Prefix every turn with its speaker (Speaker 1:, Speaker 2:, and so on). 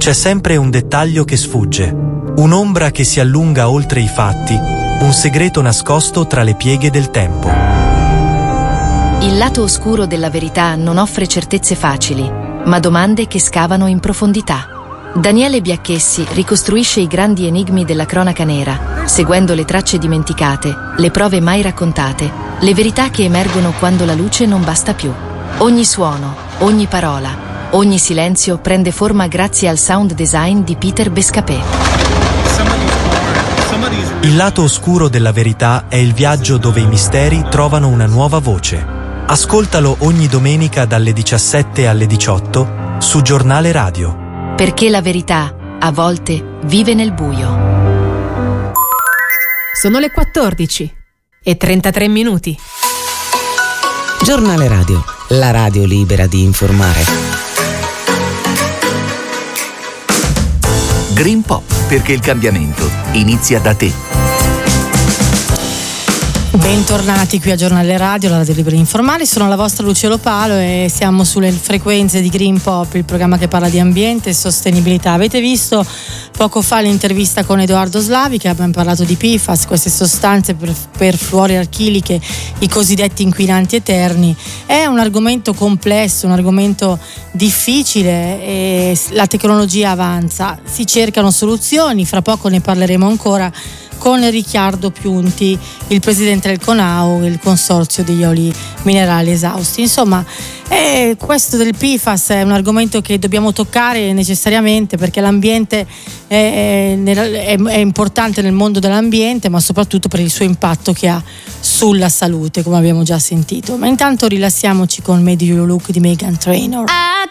Speaker 1: c'è sempre un dettaglio che sfugge, un'ombra che si allunga oltre i fatti, un segreto nascosto tra le pieghe del tempo.
Speaker 2: Il lato oscuro della verità non offre certezze facili, ma domande che scavano in profondità. Daniele Biacchessi ricostruisce i grandi enigmi della cronaca nera, seguendo le tracce dimenticate, le prove mai raccontate, le verità che emergono quando la luce non basta più. Ogni suono, ogni parola, ogni silenzio prende forma grazie al sound design di Peter Bescapé.
Speaker 1: Il lato oscuro della verità è il viaggio dove i misteri trovano una nuova voce. Ascoltalo ogni domenica dalle 17 alle 18 su Giornale Radio.
Speaker 2: Perché la verità, a volte, vive nel buio.
Speaker 3: Sono le 14:33.
Speaker 4: Giornale Radio, la radio libera di informare.
Speaker 5: Green Pop, perché il cambiamento inizia da te.
Speaker 6: Bentornati qui a Giornale Radio, la radio libera di informare. Sono la vostra Lucia Lopalo e siamo sulle frequenze di Green Pop, il programma che parla di ambiente e sostenibilità. Avete visto poco fa l'intervista con Edoardo Slavi, che abbiamo parlato di PFAS, queste sostanze perfluoree alchiliche, i cosiddetti inquinanti eterni. È un argomento complesso, un argomento difficile e la tecnologia avanza, si cercano soluzioni, fra poco ne parleremo ancora con Riccardo Piunti, il presidente del CONAU, il consorzio degli oli minerali esausti. Insomma, questo del PFAS è un argomento che dobbiamo toccare necessariamente, perché l'ambiente è importante nel mondo dell'ambiente, ma soprattutto per il suo impatto che ha sulla salute, come abbiamo già sentito. Ma intanto rilassiamoci con Made You Look di Meghan Trainor.